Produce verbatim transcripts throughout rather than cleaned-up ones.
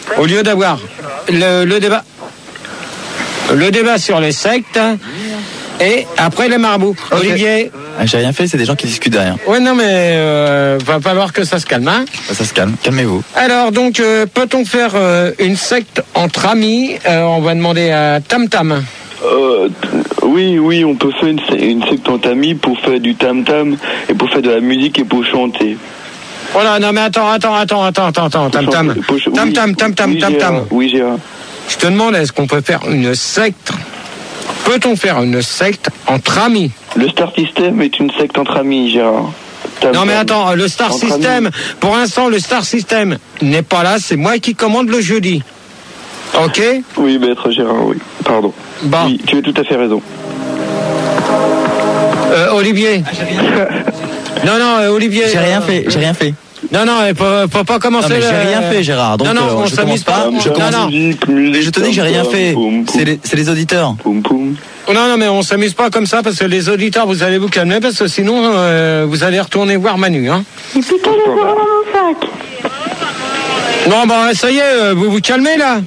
Au lieu d'avoir le, le débat, le débat sur les sectes et après les marabouts. Okay. Olivier. Ah, j'ai rien fait, c'est des gens qui discutent derrière. Ouais, non, mais euh, va falloir que ça se calme, hein. Ça se calme, calmez-vous. Alors, donc, euh, peut-on faire euh, une secte entre amis? euh, On va demander à Tam Tam. Euh, oui, oui, on peut faire une, une secte entre amis pour faire du tam tam et pour faire de la musique et pour chanter. Voilà, non mais attends, attends, attends, attends, attends, attends, Tam Tam, Tam Tam, Tam Tam, Tam Tam. Oui, Gérard. Je te demande, est-ce qu'on peut faire une secte? Peut-on faire une secte entre amis? Le Star System est une secte entre amis, Gérard. Tam non mais attends, le Star System, amis. Pour l'instant, le Star System n'est pas là, c'est moi qui commande le jeudi. Ok? Oui, maître Gérard, oui. Pardon. Bon. Oui, tu as tout à fait raison. Euh, Olivier. Non, non, euh, Olivier. J'ai rien fait, j'ai rien fait. Non, non, il faut, faut pas commencer. Non, mais j'ai euh... rien fait, Gérard. Donc, non, non, euh, on je s'amuse pas. pas. Je non, non. Musique, musique, je te dis que j'ai rien fait. C'est les, c'est les auditeurs. Poum, poum. Non, non, mais on s'amuse pas comme ça parce que les auditeurs, vous allez vous calmer parce que sinon, euh, vous allez retourner voir Manu, hein. Et puis quel est dans mon sac? Non, bah, ça y est, vous vous calmez là.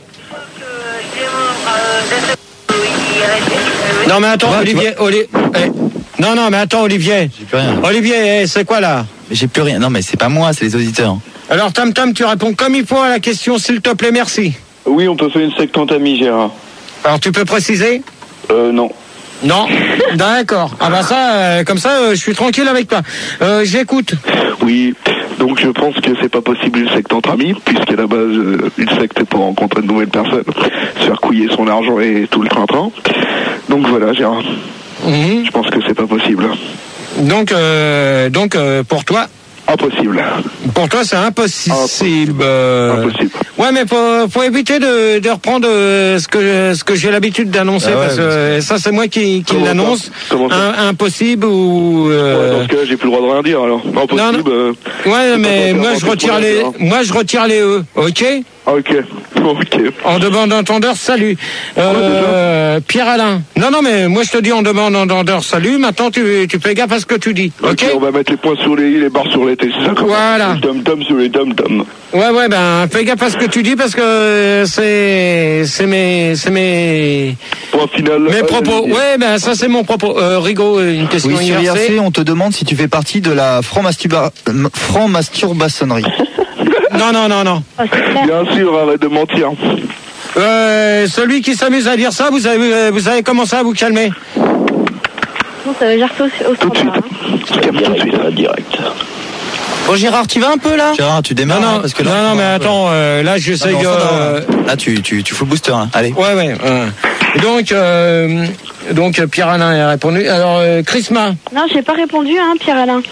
Non, mais attends, ouais, Olivier, Olivier. Eh. Non, non, mais attends, Olivier. J'ai plus rien. Olivier, eh, c'est quoi là? J'ai plus rien. Non, mais c'est pas moi, c'est les auditeurs. Alors, Tam Tam, tu réponds comme il faut à la question, s'il te plaît, merci. Oui, on peut faire une secte entre amis, Gérard. Alors, tu peux préciser? Euh, non. Non, d'accord. Ah bah ça, euh, comme ça, euh, je suis tranquille avec toi. Euh, j'écoute. Oui, donc je pense que c'est pas possible une secte entre amis, puisqu'à la base, euh, une secte est pour rencontrer de nouvelles personnes, se faire couiller son argent et tout le train-train. Donc voilà, Gérard. Mmh. Je pense que c'est pas possible. Donc, euh, donc euh, pour toi? Impossible. Pour toi, c'est impossible. Impossible. Impossible. Ouais, mais faut, faut éviter de, de reprendre ce que, ce que j'ai l'habitude d'annoncer, ah ouais, parce que ça, c'est moi qui, qui l'annonce. Un, impossible ou. Euh... Ouais, dans ce cas-là, j'ai plus le droit de rien dire, alors. Impossible. Non, non. Euh, ouais, mais moi, je retire les, moi, je retire les E, ok? Ok. Ok. En demande d'entendeur, salut. Euh, Pierre-Alain. Non, non, mais moi je te dis en demande d'entendeur, salut. Maintenant tu, tu fais gaffe à ce que tu dis. Ok. Ok, on va mettre les points sur les i, les barres sur les t, c'est ça? Voilà. Les tom-tom sur les tom-tom. Ouais, ouais, ben fais gaffe à ce que tu dis parce que c'est, c'est mes, c'est mes. Point final. Mes propos. Ouais, ben ça c'est mon propos. Euh, Rigaud, une question oui, sur I R C, on te demande si tu fais partie de la franc-masturbasonnerie. Non, non, non, non. Bien sûr, arrête de mentir. Euh, celui qui s'amuse à dire ça, vous avez, vous avez commencé à vous calmer. Non, ça veut dire au, au tout de suite. Tout de suite, direct. Bon, Gérard, tu vas un peu là? Gérard, tu démarres. Non, non, parce que là, non, non mais attends, euh, là, j'essaye. Euh... Là, tu, tu, tu fous le booster, là. Allez. Ouais, ouais. Euh. Donc, euh, donc, Pierre-Alain a répondu. Alors, euh, Chrisma. Non, j'ai pas répondu, hein, Pierre-Alain.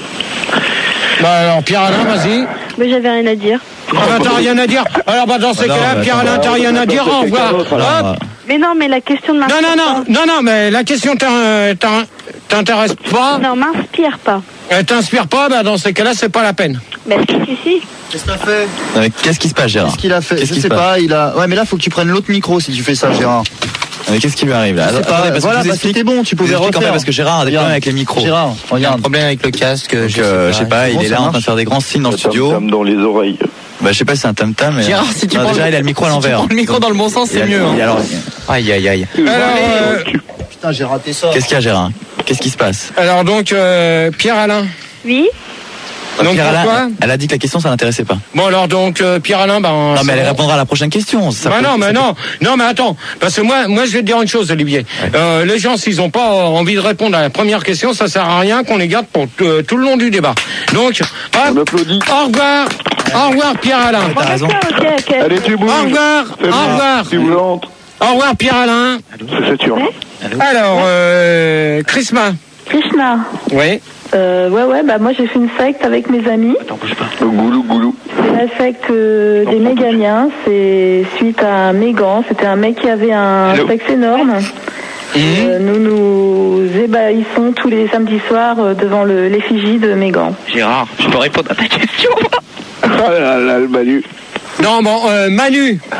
Bah alors, Pierre-Alain, vas-y. Mais j'avais rien à dire. Ah bah t'as rien à dire. Alors bah dans ces bah cas-là, Pierre-Alain, t'as rien à dire. Au revoir. Hop. Mais non, mais la question de ma. Non, non, non, non, non, mais la question t'intéresse pas. Non, m'inspire pas. Elle t'inspire pas, bah dans ces cas-là, c'est pas la peine. Mais si, si, si. Qu'est-ce qu'il a fait? Non, mais qu'est-ce qui se passe, Gérard? Qu'est-ce qu'il a fait? Qu'est-ce Je sais pas, il a. Ouais, mais là, faut que tu prennes l'autre micro si tu fais ça, Gérard. Mais qu'est-ce qui lui arrive là? Attendez, pas, parce voilà, que bah, c'était bon, tu pouvais refaire. Parce que Gérard a des problèmes avec les micros. Gérard, regarde. Il a un problème avec le casque. Donc, je, euh, je sais pas, il bon, est là en train de faire des grands signes dans le studio. Tam dans les oreilles. Bah, je sais pas si c'est un tam-tam, mais. Gérard, si tu non, prends déjà, le... il a le micro à l'envers. Si tu prends le micro dans le bon sens, c'est mieux. Hein. Alors, aïe, aïe, aïe. Alors, euh... putain, j'ai raté ça. Qu'est-ce qu'il y a, Gérard? Qu'est-ce qui se passe? Alors, donc, euh, Pierre-Alain. Oui. Donc, Pierre-Alain, elle a dit que la question, ça l'intéressait pas. Bon, alors, donc, euh, Pierre-Alain, ben. Non, mais elle répondra à la prochaine question. Ça bah peut, non, mais peut... non, non, mais attends, parce que moi, moi, je vais te dire une chose, Olivier. Ouais. Euh, les gens, s'ils ont pas envie de répondre à la première question, ça sert à rien qu'on les garde pour euh, tout le long du débat. Donc, hop, on applaudit. Au revoir, au revoir, Pierre-Alain. T'as raison. Okay, okay. Allez, tu bouges. Au revoir, au revoir. Tu boulantes. Au revoir, Pierre-Alain. C'est Saturne. Alors, euh, Chrisma. Krishna. Oui. Euh, ouais, ouais, bah moi j'ai fait une secte avec mes amis. Attends, bouge pas. Le goulou, goulou. C'est la secte euh, des Méganiens. C'est suite à Mégan. C'était un mec qui avait un Hello. sexe énorme. Mmh. Euh, nous nous ébahissons tous les samedis soirs euh, devant le, l'effigie de Mégan. Gérard, je peux répondre à ta question? Ah là là, le Manu. Non, bon, euh, Manu.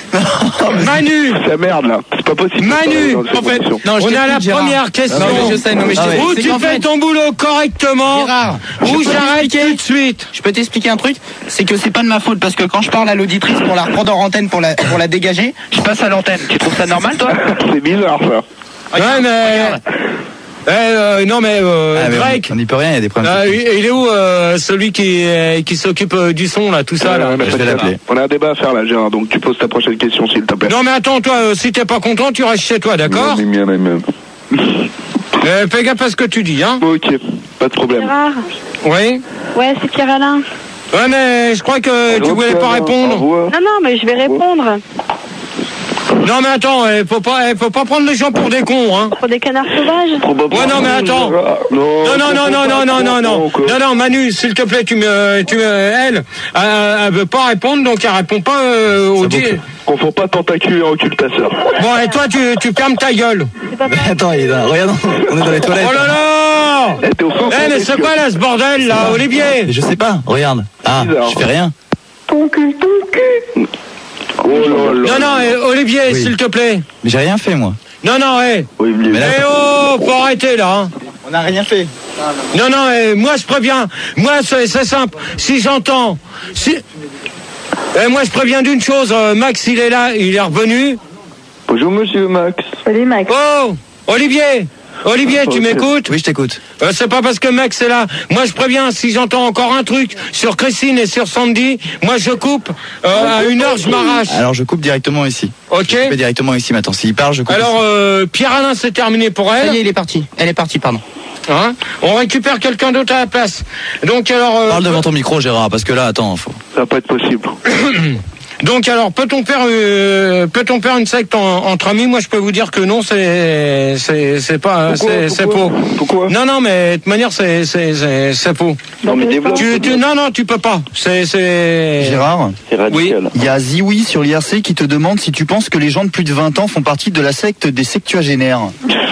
Manu. C'est merde là, c'est pas possible. Manu, en fait, non, on a la Gérard. Première question. Non, mais je sais, non, mais je ah, où tu fais ton boulot correctement, Gérard, ou j'arrête tout de suite. Je peux t'expliquer un truc, c'est que c'est pas de ma faute, parce que quand je parle à l'auditrice pour la reprendre en antenne, pour la, pour la dégager, je passe à l'antenne. Tu trouves ça normal, toi? C'est bizarre ça. Ouais, mais... Eh, euh, non mais, euh, ah, mais Drake, on n'y peut rien, il y a des problèmes. Euh, il est où euh, celui qui euh, qui s'occupe euh, du son là, tout ça là. Euh, je vais l'appeler. On a un débat à faire là, Gérard. Donc tu poses ta prochaine question s'il te plaît. Non mais attends, toi, euh, si t'es pas content, tu restes chez toi, d'accord? euh, Fais gaffe à ce que tu dis, hein. Ok, pas de problème. Gérard. Oui. Ouais, c'est Pierre-Alain. Ouais mais je crois que Alors, tu voulais pas répondre. Non non, mais je vais répondre. Non mais attends, il faut pas, faut pas prendre les gens pour des cons, hein. Pour des canards sauvages. Ouais non mais attends. Non non non non non non non non non non Manu, s'il te plaît, tu me, tu me, elle, elle, elle veut pas répondre, donc elle répond pas euh, au dit. Confonds pas tentacule et occultateur. Bon et toi tu, tu fermes ta gueule. Mais attends, il est là. Regarde, on est dans les toilettes. Oh là là. Eh mais c'est quoi là ce bordel là, Olivier? Je sais pas. Regarde. Ah, je fais rien. Ton cul, ton cul. Oh là là. Non, non, eh, Olivier, oui. S'il te plaît. Mais j'ai rien fait, moi. Non, non, hé. Eh. Oui, mais là, eh oh, faut arrêter, là. Hein. On n'a rien fait. Non, non, eh, moi, je préviens. Moi, c'est simple. Si j'entends... Si... Eh, moi, je préviens d'une chose. Euh, Max, il est là, il est revenu. Bonjour, monsieur Max. Salut, Max. Oh, Olivier. Olivier, tu m'écoutes? Oui, je t'écoute. Euh, c'est pas parce que Max est là. Moi, je préviens, si j'entends encore un truc sur Christine et sur Sandy, moi, je coupe. Euh, à une heure, je m'arrache. Alors, je coupe directement ici. Ok. Je coupe directement ici maintenant. S'il part, je coupe. Alors, euh, Pierre-Alain, c'est terminé pour elle. Ça y est, il est parti. Elle est partie, pardon. Hein? On récupère quelqu'un d'autre à la place. Donc, alors. Euh, Parle devant ton micro, Gérard, parce que là, attends, faut. Ça va pas être possible. Donc alors peut-on faire euh, peut-on faire une secte en, entre amis? Moi je peux vous dire que non, c'est c'est c'est pas c'est c'est faux. Pourquoi? Non non mais de toute manière c'est c'est c'est c'est faux. Non mais développe. Tu, tu non non tu peux pas. C'est c'est Gérard. C'est radical. Il y a Zioui sur l'I R C qui te demande si tu penses que les gens de plus de vingt ans font partie de la secte des sectuagénaires.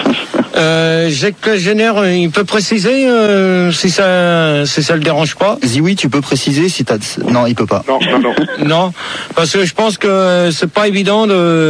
Euh, sectuagénaire, il peut préciser euh, si ça si ça le dérange pas. Zioui, tu peux préciser si t'as. Non, il peut pas. Non non non. Non, parce que je pense que c'est pas évident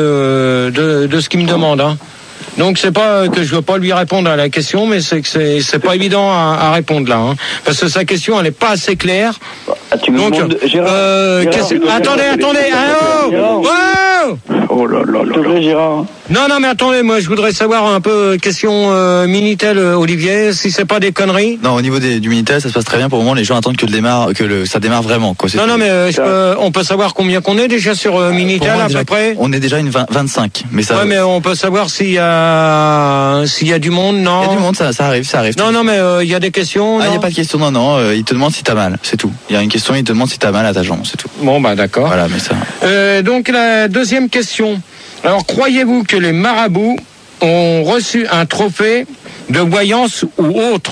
de de, de ce qu'il me demande. Hein. Donc c'est pas que je veux pas lui répondre à la question, mais c'est que c'est c'est pas évident à, à répondre là, hein, parce que sa question elle est pas assez claire. Ah, tu me Donc demandes, Gérard, euh, Gérard, attendez attendez allô oh oh là là là là. Gérard. Non non mais attendez, moi je voudrais savoir un peu question euh, Minitel euh, Olivier, si c'est pas des conneries. Non, au niveau des, du Minitel, ça se passe très bien pour le moment. Les gens attendent que le démarre, que le, ça démarre vraiment. Quoi. Non non mais euh, je peux, on peut savoir combien qu'on est déjà sur euh, Minitel moi, à déjà, peu près. On est déjà une vingt, vingt-cinq, mais ça. Ouais mais on peut savoir s'il y a s'il y a du monde, non. Il y a du monde, ça, ça arrive, ça arrive. Non non mais il euh, y a des questions. Ah, il n'y y a pas de question, non non. Euh, il te demande si t'as mal, c'est tout. Il y a une question, il te demande si t'as mal à ta jambe, c'est tout. Bon bah d'accord. Voilà, mais ça. Euh, donc la deuxième question. Alors croyez-vous que les marabouts ont reçu un trophée de voyance ou autre?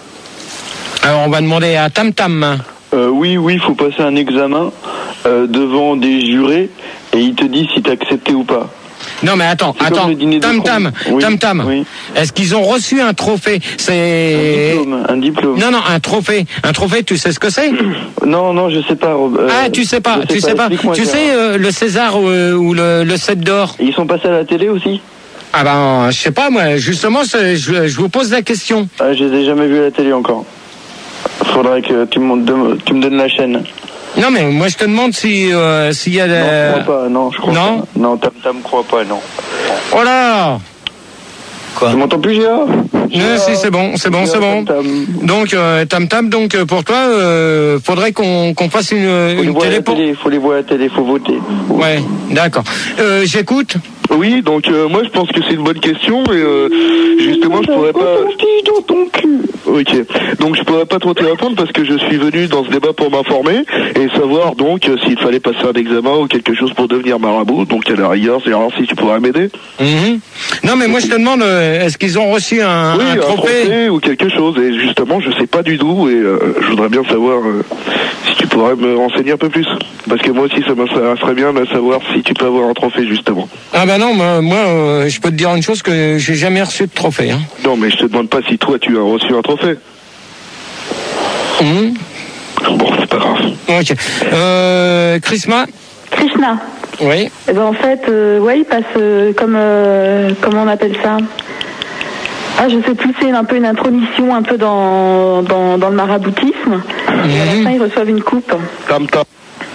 Alors on va demander à Tam Tam. Euh, oui, oui, il faut passer un examen euh, devant des jurés et il te dit si t'as accepté ou pas. Non mais attends, c'est attends, Tam Tam, oui, Tam Tam. Oui. Est-ce qu'ils ont reçu un trophée? C'est un diplôme, un diplôme. Non non, un trophée, un trophée. Tu sais ce que c'est? Non non, je sais pas. Euh, ah tu sais pas, tu sais, sais pas. pas. Tu sais euh, le César euh, ou le, le sept d'or. Ils sont passés à la télé aussi? Ah ben je sais pas moi. Justement, je, je vous pose la question. Ah, je les ai jamais vus à la télé encore. Faudrait que tu me, tu me donnes la chaîne. Non mais moi je te demande si euh, s'il y a des... Non, je crois pas, non, je crois non pas. Non, Tam Tam croit pas, non. Oh là. Quoi? Tu m'entends plus, Gérard? Non, si c'est bon, c'est bon, c'est bon. Tam -tam. Donc euh, Tam Tam, donc pour toi, euh, faudrait qu'on qu'on fasse une, faut une télé pour. Il faut les voir à la télé, faut voter. Ouais, d'accord. Euh, J'écoute. Oui, donc euh, moi je pense que c'est une bonne question et euh, justement je pourrais pas. Dans ton cul. Ok, donc je pourrais pas trop te répondre parce que je suis venu dans ce débat pour m'informer et savoir donc euh, s'il fallait passer un examen ou quelque chose pour devenir marabout. Donc à la rigueur, c'est alors si tu pourrais m'aider. Mmh. Non mais moi je te demande, euh, est-ce qu'ils ont reçu un, oui, un, trophée, un trophée ou quelque chose? Et justement, je sais pas du tout et euh, je voudrais bien savoir euh, si tu pourrais me renseigner un peu plus. Parce que moi aussi ça m'intéresserait bien de savoir si tu peux avoir un trophée justement. Ah ben non, moi, moi euh, je peux te dire une chose, que j'ai jamais reçu de trophée. Hein. Non mais je te demande pas si toi tu as reçu un trophée. Mmh. Bon, c'est pas grave. Ok. Euh, Krishna. Krishna. Oui. Et ben en fait, euh, ouais, il passe euh, comme euh, comment on appelle ça? Ah, je sais plus, c'est un peu une intronition un peu dans dans, dans le maraboutisme. Mmh. Et à la fin, ils reçoivent une coupe. Comme toi.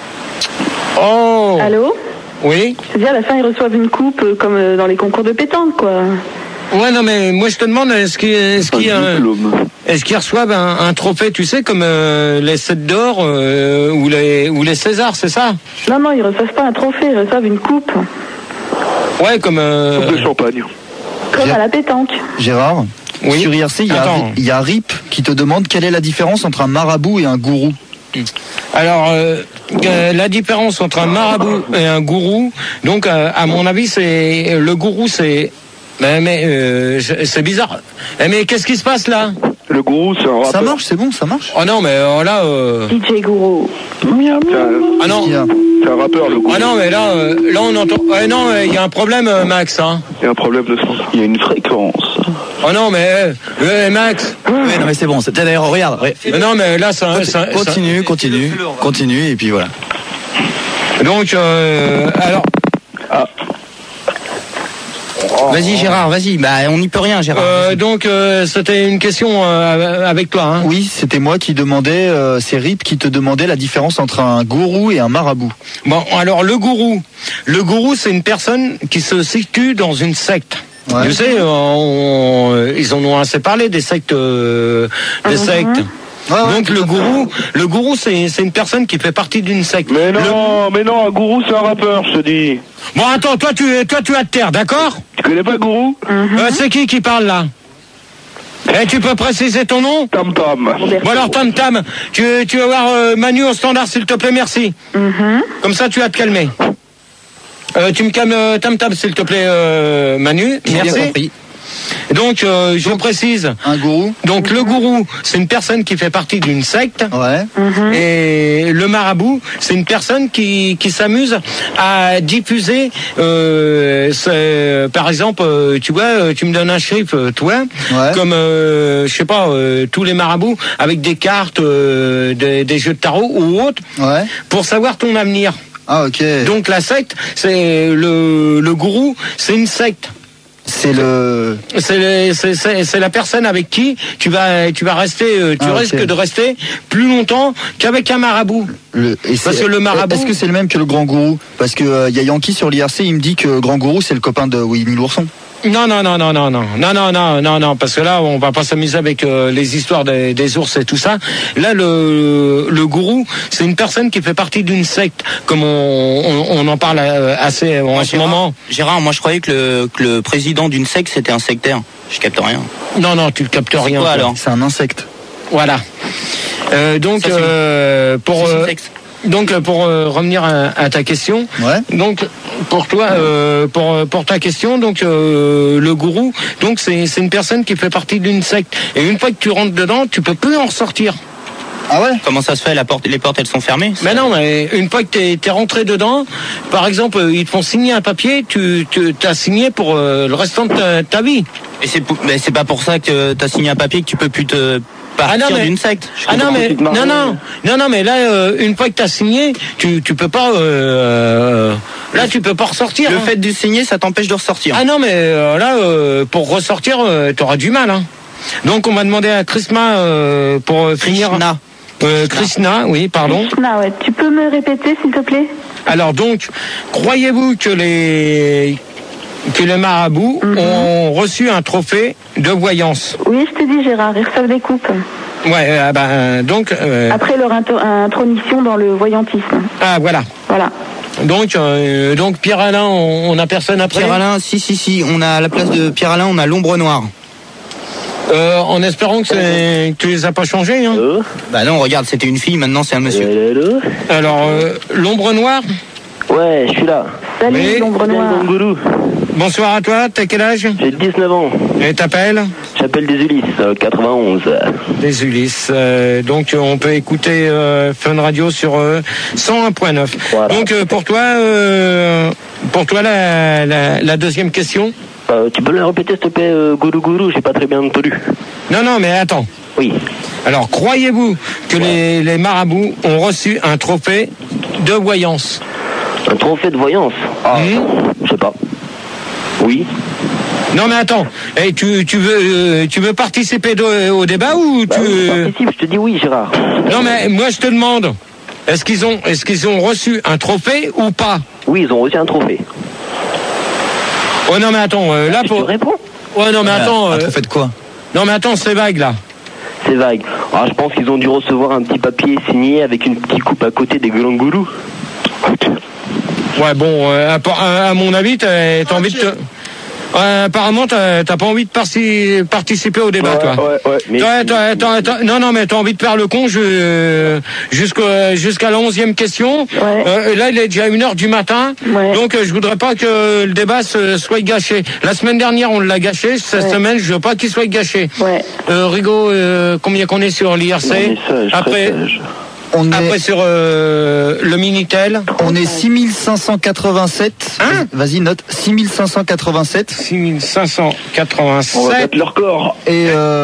Oh. Allô? Oui. C'est-à-dire à la fin, ils reçoivent une coupe euh, comme euh, dans les concours de pétanque, quoi. Ouais, non, mais moi je te demande, est-ce qu'ils est-ce qu'ils, euh, est-ce qu'ils reçoivent un, un trophée, tu sais, comme euh, les sept d'or euh, ou les ou les Césars, c'est ça? Non, non, ils reçoivent pas un trophée, ils reçoivent une coupe. Ouais, comme... Euh... Coupe de champagne. Comme à la pétanque. Gérard, oui. Sur I R C, il y, a, il y a Rip qui te demande quelle est la différence entre un marabout et un gourou. Alors, euh, euh, la différence entre un marabout et un gourou, donc euh, à mon avis, c'est le gourou, c'est... Mais, mais euh, c'est bizarre. Mais qu'est-ce qui se passe là? Le gourou, c'est un rappeur. Ça marche, c'est bon, ça marche. Oh non, mais euh, là... Euh... D J Gourou. Ah non. C'est un rappeur, le gourou. Ah non, mais là, euh, là on entend... Ouais, non, il y a un problème, euh, Max. Hein. Il y a un problème de son. Il y a une fréquence. Oh non, mais... Euh, Max. Oui, non, mais c'est bon. C'est... D'ailleurs, regarde. Mais non, mais là, ça... ça continue, ça... continue, continue, et puis voilà. Donc, euh, alors... Ah. Vas-y Gérard, vas-y. Bah on n'y peut rien Gérard. Euh, donc euh, c'était une question euh, avec toi. Hein. Oui, c'était moi qui demandais, euh, c'est Rip qui te demandait la différence entre un gourou et un marabout. Bon, alors le gourou, le gourou c'est une personne qui se situe dans une secte. Ouais. Tu sais, on, on, ils en ont assez parlé des sectes, euh, des uh-huh. sectes. Ouais, ouais, donc le gourou, le gourou c'est c'est une personne qui fait partie d'une secte. Mais non, le... mais non, un gourou c'est un rappeur, je te dis. Bon attends, toi tu toi tu as de terre, d'accord? Tu connais pas gourou? Mm-hmm. euh, C'est qui qui parle là? Eh, tu peux préciser ton nom? Tam Tam. Bon alors Tam Tam, tu tu vas voir euh, Manu au standard s'il te plaît, merci. Mm-hmm. Comme ça tu vas te calmer. Euh, tu me calmes euh, Tam Tam s'il te plaît, euh, Manu. Merci. Donc, euh, je précise. Un gourou. Donc, le gourou, c'est une personne qui fait partie d'une secte. Ouais. Mm-hmm. Et le marabout, c'est une personne qui, qui s'amuse à diffuser. Euh, par exemple, tu vois, tu me donnes un chiffre, toi, ouais. comme, euh, je sais pas, euh, tous les marabouts avec des cartes, euh, des, des jeux de tarot ou autres, ouais. pour savoir ton avenir. Ah, ok. Donc, la secte, c'est le, le gourou, c'est une secte. C'est le. C'est, c'est, c'est, c'est la personne avec qui tu vas, tu vas rester, tu ah, risques okay. de rester plus longtemps qu'avec un marabout. Le, et Parce que le marabout. Est-ce que c'est le même que le grand gourou? Parce que il euh, y a Yankee sur l'I R C, il me dit que le grand gourou c'est le copain de Winnie l'ourson. Non, non, non, non, non, non, non, non, non, non, non, parce que là, on va pas s'amuser avec euh, les histoires des, des ours et tout ça. Là, le, le gourou, c'est une personne qui fait partie d'une secte, comme on, on, on en parle assez en ce Gérard, moment. Gérard, moi je croyais que le, que le président d'une secte c'était un sectaire. Je capte rien. Non, non, tu captes c'est rien. Quoi, alors c'est un insecte. Voilà. Euh, donc, ça, euh, pour... Euh, Donc pour euh, revenir à, à ta question, ouais. donc pour toi, euh, pour pour ta question, donc euh, le gourou, donc c'est c'est une personne qui fait partie d'une secte et une fois que tu rentres dedans, tu peux plus en ressortir. Ah ouais? Comment ça se fait? La porte, les portes elles sont fermées? Mais non, mais une fois que t'es t'es rentré dedans, par exemple, ils te font signer un papier, tu tu t'as signé pour euh, le restant de ta, ta vie. Et c'est mais c'est pas pour ça que t'as signé un papier que tu peux plus te partir ah non, mais, d'une secte. Ah non mais non non non non mais là euh, une fois que t'as signé, tu tu peux pas euh, là tu peux pas ressortir. Le hein. fait de signer, ça t'empêche de ressortir. Ah non mais euh, là euh, pour ressortir, euh, t'auras du mal. Hein. Donc on m'a demandé à Krishna euh, pour finir. Krishna. Euh, Krishna, oui, pardon. Krishna, ouais. Tu peux me répéter s'il te plaît? Alors donc, croyez-vous que les que les marabouts mm-hmm. ont reçu un trophée de voyance? Oui, je te dis Gérard, ils reçoivent des coupes. Ouais, euh, ben donc. Euh... Après leur intro- intronition dans le voyantisme. Ah voilà. Voilà. Donc, euh, donc Pierre Alain, on, on a personne après. Pierre Alain, si si si, on a à la place de Pierre Alain, on a l'ombre noire. Euh, en espérant que, c'est, que tu les as pas changés. Hein. Euh. Bah non, regarde, c'était une fille, maintenant c'est un monsieur. Euh, Alors, euh, l'ombre noire? Ouais, je suis là. Salut, oui. L'ombre noire. Bonsoir à toi, t'as quel âge? J'ai dix-neuf ans. Et t'appelles? J'appelle des Ulysses, euh, quatre-vingt-onze. Des Ulysses. Euh, donc, on peut écouter euh, Fun Radio sur euh, cent un point neuf. Voilà. Donc, euh, pour toi, euh, pour toi la, la, la deuxième question? Euh, tu peux la répéter s'il te plaît, euh, Gourou Gourou, j'ai pas très bien entendu. Non, non, mais attends. Oui. Alors, croyez-vous que ouais. les, les marabouts ont reçu un trophée de voyance? Un trophée de voyance. Ah, mmh. Je sais pas. Oui. Non mais attends, hey, tu, tu, veux, euh, tu veux participer de, au débat ou bah tu... Oui, je participe, je te dis oui Gérard. Non mais moi je te demande, est-ce qu'ils ont, est-ce qu'ils ont reçu un trophée ou pas? Oui, ils ont reçu un trophée. Oh non mais attends, euh, là tu pour... Tu réponds? Ouais non mais attends... Un euh... trophée de quoi? Non mais attends, c'est vague là. C'est vague. Alors, je pense qu'ils ont dû recevoir un petit papier signé avec une petite coupe à côté des Goulangulu. Ouais bon, euh, à, à mon avis, t'as, t'as envie de... Te... Ouais, apparemment, t'as, t'as pas envie de parti, participer au débat, ouais, toi. Ouais, ouais, mais... T'as, t'as, t'as, t'as, non, non, mais t'as envie de faire le con je, jusqu'à, jusqu'à la onzième question. Ouais. Euh, là, il est déjà une heure du matin. Ouais. Donc, euh, je voudrais pas que le débat se, soit gâché. La semaine dernière, on l'a gâché. Cette ouais. semaine, je veux pas qu'il soit gâché. Ouais. Euh, Rigaud, euh, combien qu'on est sur l'I R C? Après. On Après est... sur euh, le Minitel. On est six mille cinq cent quatre-vingt-sept. Hein? Vas-y, note. six mille cinq cent quatre-vingt-sept. six mille cinq cent quatre-vingt-sept. On va battre leur corps. Et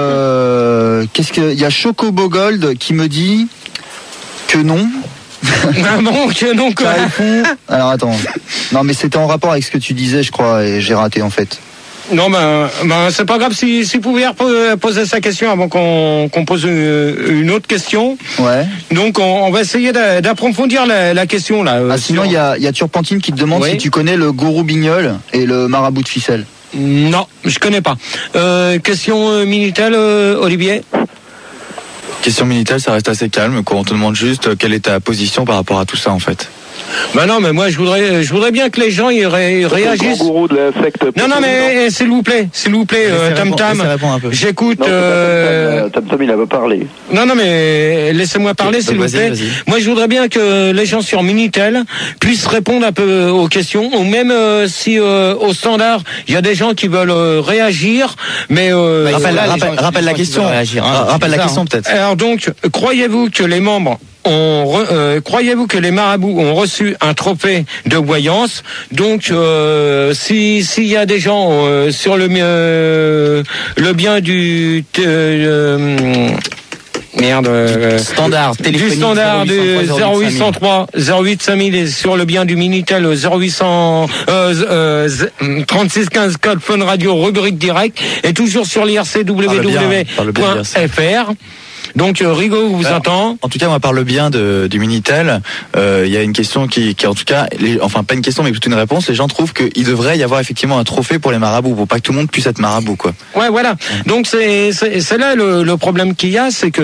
euh, qu'est-ce que... Il y a Chocobo Gold qui me dit que non. Ah bon, que non quoi. Alors attends. Non mais c'était en rapport avec ce que tu disais, je crois, et j'ai raté en fait. Non, ben, ben c'est pas grave si, si vous pouviez poser sa question avant qu'on, qu'on pose une, une autre question. Ouais. Donc, on, on va essayer d'approfondir la, la question là. Ah, sinon, il sur... y a, y a Turpentine qui te demande oui. si tu connais le gourou Bignol et le marabout de ficelle. Non, je connais pas. Euh, question euh, Minitel, euh, Olivier. Question Minitel, ça reste assez calme. Quoi. On te demande juste quelle est ta position par rapport à tout ça en fait. Ben non, mais moi je voudrais, je voudrais bien que les gens y ré, réagissent. Le gourou de la secte. Non, non, mais s'il vous plaît, s'il vous plaît, euh, Tam Tam, j'écoute. Non, euh... Tam Tam, il a pas parlé. Non, non, mais laissez-moi parler, s'il vous plaît. Vas-y. Moi, je voudrais bien que les gens sur Minitel puissent répondre un peu aux questions, ou même euh, si euh, au standard, il y a des gens qui veulent euh, réagir, mais euh, rappelle, là, rappelle, rappelle la question. Réagir, hein, rappelle la question peut-être. Alors donc, croyez-vous que les membres On re, euh, croyez-vous que les marabouts ont reçu un trophée de voyance? Donc, euh, si s'il y a des gens euh, sur le euh, le bien du euh, merde euh, standard du standard du zéro huit cent trois zéro huit cinq mille et sur le bien du Minitel zéro huit cent euh, euh, trente-six quinze code phone radio rubrique direct et toujours sur l'I R C w w w point f r. Donc euh, Rigaud vous Alors, entend. En tout cas, moi parle bien de, du Minitel. Il euh, y a une question qui, qui en tout cas, les, enfin pas une question mais plutôt une réponse. Les gens trouvent qu'il devrait y avoir effectivement un trophée pour les marabouts, pour pas que tout le monde puisse être marabout, quoi. Ouais, voilà. Ouais. Donc c'est, c'est c'est là le, le problème qu'il y a, c'est que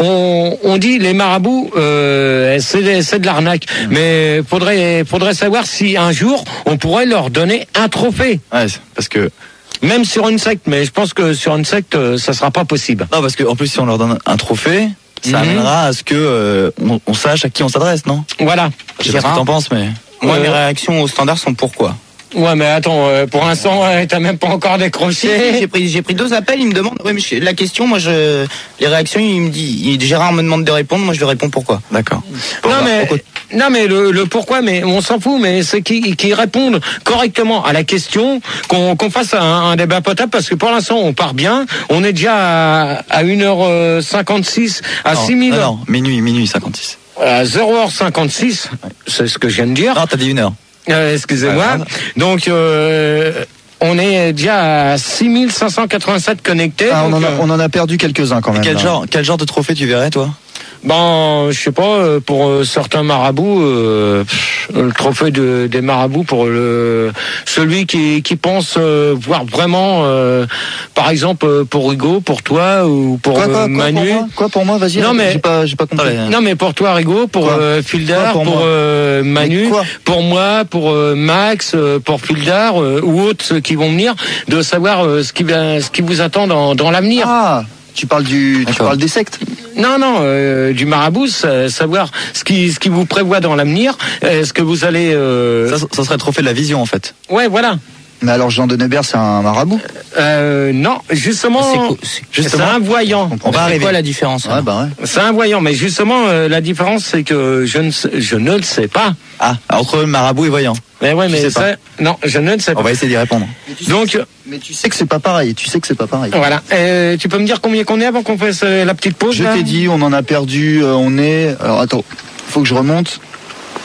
on on dit les marabouts euh, c'est c'est de l'arnaque, mmh. mais faudrait faudrait savoir si un jour on pourrait leur donner un trophée. Ouais, parce que. Même sur une secte, mais je pense que sur une secte, ça sera pas possible. Non, parce que en plus, si on leur donne un trophée, ça mmh. amènera à ce que euh, on, on sache à qui on s'adresse, non? Voilà. Je sais pas ce que t'en penses, mais moi, euh, mes réactions au standard sont pourquoi? Ouais, mais attends, euh, pour l'instant, euh, t'as même pas encore décroché. Si, si, j'ai pris, j'ai pris deux appels. Il me demande, ouais, mais je, la question, moi, je, les réactions, il me dit, il, Gérard me demande de répondre, moi, je lui réponds pourquoi. D'accord. Bon, non, bah, mais, pourquoi... non, mais le, le pourquoi, mais on s'en fout, mais c'est qu'ils, qu'ils répondent correctement à la question, qu'on, qu'on fasse un, un débat potable, parce que pour l'instant, on part bien. On est déjà à, à une heure cinquante-six, à non, six mille. Non, non, minuit, minuit cinquante-six. À zéro heure cinquante-six, ouais. C'est ce que je viens de dire. Non, t'as dit une heure. Euh, excusez-moi. Ouais, donc, euh, on est déjà à six mille cinq cent quatre-vingt-sept connectés. Ah, donc, on, en a, euh, on en a perdu quelques-uns quand même. Quel genre, quel genre de trophée tu verrais, toi? Ben, je sais pas, pour euh, certains marabouts, euh, le trophée de, des marabouts pour le celui qui, qui pense euh, voir vraiment, euh, par exemple, pour Rigaud, pour toi ou pour quoi, quoi, euh, Manu. Quoi pour moi, quoi pour moi Vas-y. Non mais j'ai pas, j'ai pas compris. Non mais pour toi Rigaud, pour euh, Fildar, pour, pour euh, Manu, pour moi, pour euh, Max, euh, pour Fildar euh, ou autres ceux qui vont venir, de savoir euh, ce qui va, ce qui vous attend dans, dans l'avenir. Ah. Tu parles du, tu parles des sectes? Non, non, euh, du marabout, savoir ce qui, ce qui vous prévoit dans l'avenir, est-ce que vous allez. Euh... Ça, ça serait le trophée de la vision, en fait. Ouais, voilà. Mais alors Jean de Nebert, c'est un marabout? Euh, non, justement, c'est, justement, c'est un voyant. On va arriver. C'est quoi la différence? Ouais, bah ouais. C'est un voyant, mais justement, euh, la différence, c'est que je ne, sais, je ne le sais pas. Ah, entre marabout et voyant. Mais ouais, mais ça, non, je ne le sais pas. On va essayer d'y répondre. Mais tu Donc, sais, mais tu sais que c'est pas pareil. Tu sais que c'est pas pareil. Voilà. Euh, tu peux me dire combien qu'on est avant qu'on fasse euh, la petite pause? Je là t'ai dit, on en a perdu. Euh, on est. Alors attends, faut que je remonte.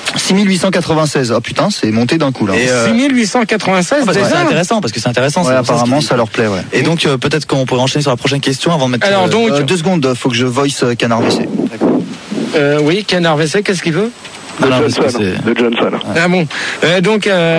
six mille huit cent quatre-vingt-seize. Ah putain, c'est monté d'un coup là. Et, euh, six mille huit cent quatre-vingt-seize, parce que déjà. c'est intéressant parce que c'est intéressant. Ouais, c'est apparemment ça, ça leur plaît. Ouais. Et donc euh, peut-être qu'on pourrait enchaîner sur la prochaine question avant de mettre. Alors euh, donc, Euh, deux secondes, faut que je voice euh, Canard V C. euh, oui, Canard V C, qu'est-ce qu'il veut? De Ah non, parce que Johnson. c'est- De Johnson. Ah bon. Euh, donc. Euh,